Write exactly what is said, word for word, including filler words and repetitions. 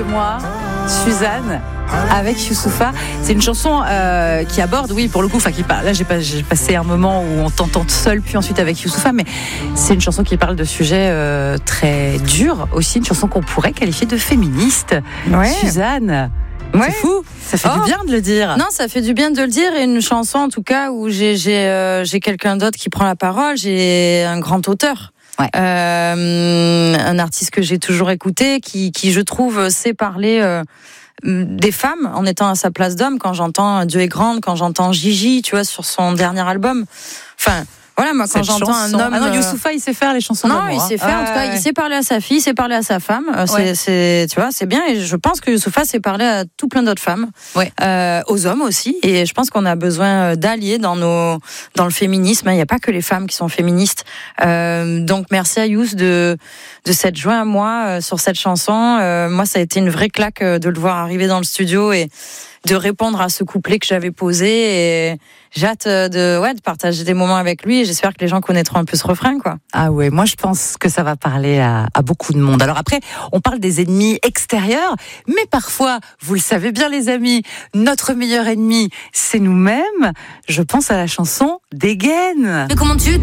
moi, Suzanne, avec Youssoupha. C'est une chanson euh, qui aborde, oui, pour le coup, enfin qui parle. Là, j'ai, pas, j'ai passé un moment où on t'entend seul, puis ensuite avec Youssoupha, mais c'est une chanson qui parle de sujets euh, très durs aussi, une chanson qu'on pourrait qualifier de féministe. Ouais. Suzanne. Ouais. C'est fou, ça fait Oh. du bien de le dire. Non, ça fait du bien de le dire. Et une chanson, en tout cas, où j'ai, j'ai, euh, j'ai quelqu'un d'autre qui prend la parole. J'ai un grand auteur. Ouais. Euh, un artiste que j'ai toujours écouté, qui, qui je trouve, sait parler euh, des femmes en étant à sa place d'homme. Quand j'entends Dieu est grande, quand j'entends Gigi, tu vois, sur son dernier album. Enfin, voilà, moi, quand Cette j'entends chanson. un homme. Ah non, euh, Youssoupha, il sait faire les chansons Non, d'amour. il hein. sait faire. En tout cas, Ouais, il sait parler à sa fille, il sait parler à sa femme. Euh, C'est, Ouais. c'est, tu vois, c'est bien. Et je pense que Youssoupha sait parler à tout plein d'autres femmes, Ouais. euh, aux hommes aussi. Et je pense qu'on a besoin d'alliés dans nos, dans le féminisme. Il n'y a pas que les femmes qui sont féministes. Euh, donc, merci à Youss de, de s'être joint à moi euh, sur cette chanson. Euh, moi, ça a été une vraie claque euh, de le voir arriver dans le studio et de répondre à ce couplet que j'avais posé. Et j'ai hâte de, ouais, de partager des moments avec lui. Et j'espère que les gens connaîtront un peu ce refrain, quoi. Ah ouais, moi je pense que ça va parler à, à beaucoup de monde. Alors après, on parle des ennemis extérieurs, mais parfois, vous le savez bien les amis, notre meilleur ennemi, c'est nous-mêmes. Je pense à la chanson Dégaine. Mais comment tu